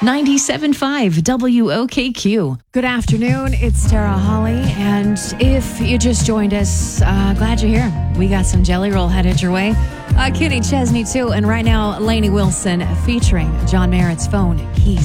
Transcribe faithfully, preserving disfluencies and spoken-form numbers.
ninety-seven point five W O K Q. Good afternoon. It's Tara Holly. And if you just joined us, uh, glad you're here. We got some Jelly Roll headed your way. Uh, Kitty Chesney, too. And right now, Lainey Wilson featuring John Merritt's Phone Keys.